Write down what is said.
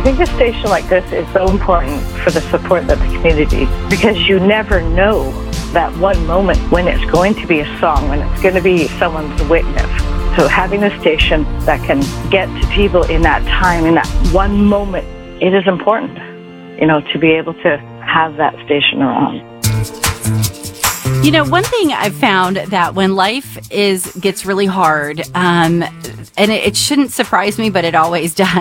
think a station like this is so important for the support of the community because you never know that one moment when it's going to be a song, when it's going to be someone's witness. So having a station that can get to people in that time, in that one moment, it is important, to be able to have that station around. One thing I've found that when life gets really hard, and it shouldn't surprise me, but it always does.